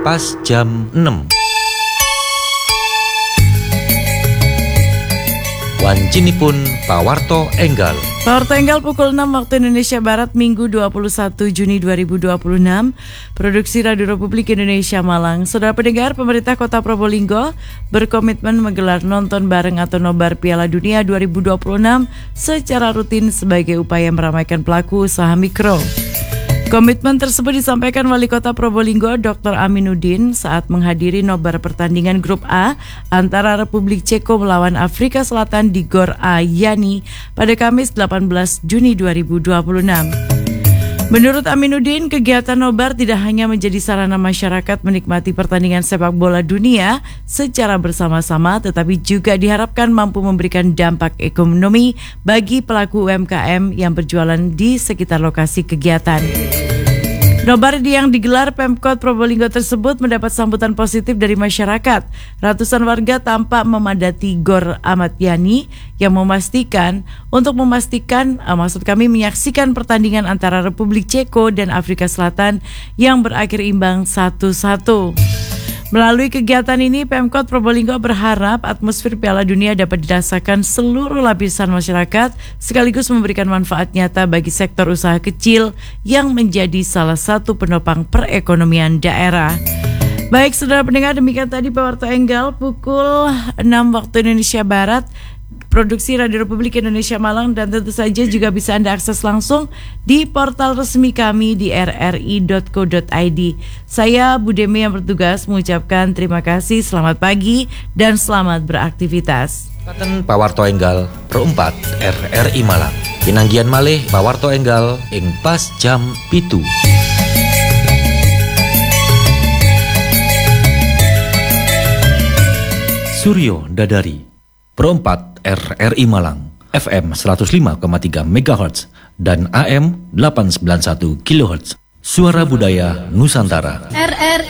pas jam 6. Wancinipun Pawarto Enggal. Pawarto Enggal pukul 6 waktu Indonesia Barat Minggu 21 Juni 2026. Produksi Radio Republik Indonesia Malang. Saudara pendengar, pemerintah Kota Probolinggo berkomitmen menggelar nonton bareng atau nobar Piala Dunia 2026 secara rutin sebagai upaya meramaikan pelaku usaha mikro. Komitmen tersebut disampaikan Wali Kota Probolinggo Dr. Aminuddin saat menghadiri nobar pertandingan Grup A antara Republik Ceko melawan Afrika Selatan di Gor A Yani pada Kamis 18 Juni 2026. Menurut Aminuddin, kegiatan nobar tidak hanya menjadi sarana masyarakat menikmati pertandingan sepak bola dunia secara bersama-sama, tetapi juga diharapkan mampu memberikan dampak ekonomi bagi pelaku UMKM yang berjualan di sekitar lokasi kegiatan. Nobar yang digelar Pemkot Probolinggo tersebut mendapat sambutan positif dari masyarakat. Ratusan warga tampak memadati Gor Ahmad Yani yang menyaksikan pertandingan antara Republik Ceko dan Afrika Selatan yang berakhir imbang 1-1. Melalui kegiatan ini, Pemkot Probolinggo berharap atmosfer Piala Dunia dapat dirasakan seluruh lapisan masyarakat sekaligus memberikan manfaat nyata bagi sektor usaha kecil yang menjadi salah satu penopang perekonomian daerah. Baik, saudara pendengar, demikian tadi Pawarto Enggal pukul 6 waktu Indonesia Barat. Produksi Radio Republik Indonesia Malang, dan tentu saja juga bisa Anda akses langsung di portal resmi kami di rri.co.id. Saya Bu Demi yang bertugas mengucapkan terima kasih, selamat pagi, dan selamat beraktivitas. Katen Pawarto Enggal Perempat RRI Malang. Pinanggian malih Pawarto Enggal ing pas jam 7. Suryo Dadari Perempat RRI Malang, FM 105,3 MHz dan AM 891 kHz. Suara Budaya Nusantara. RRI